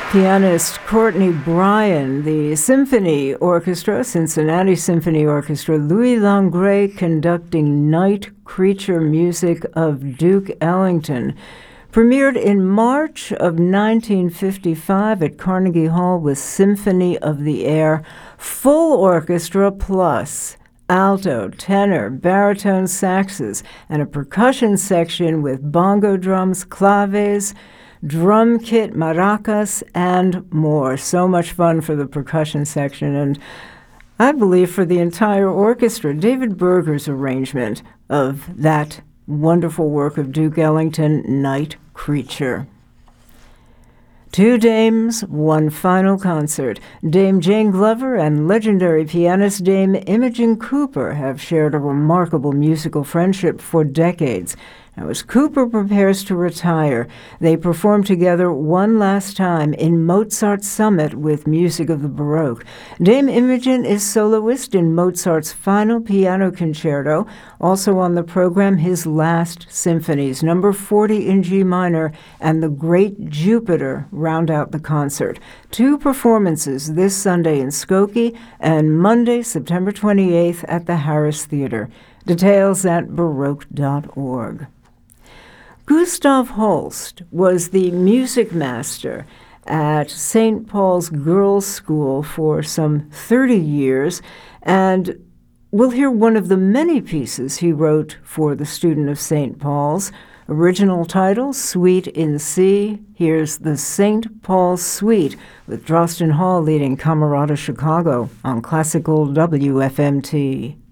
Pianist Courtney Bryan, the Symphony Orchestra, Cincinnati Symphony Orchestra, Louis Langret conducting Night Creature music of Duke Ellington. Premiered in March of 1955 at Carnegie Hall with Symphony of the Air, full orchestra plus alto, tenor, baritone saxes, and a percussion section with bongo drums, claves, drum kit, maracas, and more. So much fun for the percussion section, and I believe for the entire orchestra. David Berger's arrangement of that wonderful work of Duke Ellington, Night Creature. Two dames, one final concert. Dame Jane Glover and legendary pianist Dame Imogen Cooper have shared a remarkable musical friendship for decades. Now, as Cooper prepares to retire, they perform together one last time in Mozart's Summit with music of the Baroque. Dame Imogen is soloist in Mozart's final piano concerto. Also on the program, his last symphonies, number 40 in G minor and the Great Jupiter, round out the concert. Two performances this Sunday in Skokie and Monday, September 28th at the Harris Theater. Details at baroque.org. Gustav Holst was the music master at St. Paul's Girls' School for some 30 years, and we'll hear one of the many pieces he wrote for the student of St. Paul's. Original title, Suite in C. Here's the St. Paul's Suite with Drosten Hall leading Camerata Chicago on Classical WFMT.